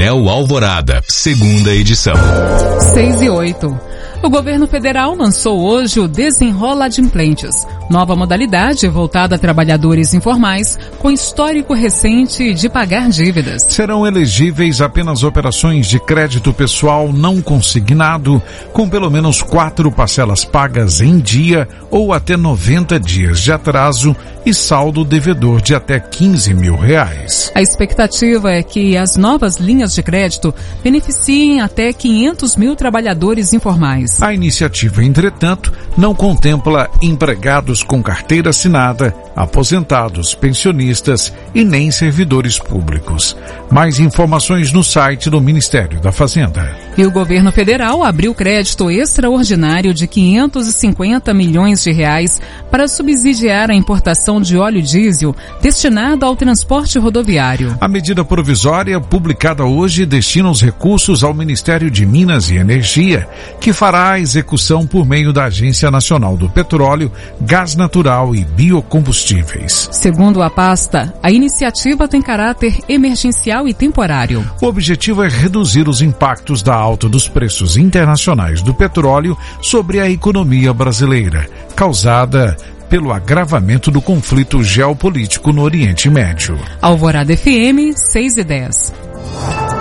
Painel Alvorada, segunda edição. 6:08. O governo federal lançou hoje o Desenroladimplentes, nova modalidade voltada a trabalhadores informais com histórico recente de pagar dívidas. Serão elegíveis apenas operações de crédito pessoal não consignado, com pelo menos 4 parcelas pagas em dia ou até 90 dias de atraso e saldo devedor de até R$15 mil. A expectativa é que as novas linhas de crédito beneficiem até 500 mil trabalhadores informais. A iniciativa, entretanto, não contempla empregados com carteira assinada, aposentados, pensionistas e nem servidores públicos. Mais informações no site do Ministério da Fazenda. E o governo federal abriu crédito extraordinário de R$550 milhões para subsidiar a importação de óleo diesel destinado ao transporte rodoviário. A medida provisória, publicada hoje, destina os recursos ao Ministério de Minas e Energia, que fará a execução por meio da Agência Nacional do Petróleo, Gás Natural e Biocombustíveis. Segundo a pasta, a iniciativa tem caráter emergencial e temporário. O objetivo é reduzir os impactos da alta dos preços internacionais do petróleo sobre a economia brasileira, causada pelo agravamento do conflito geopolítico no Oriente Médio. Alvorada FM, 6:10.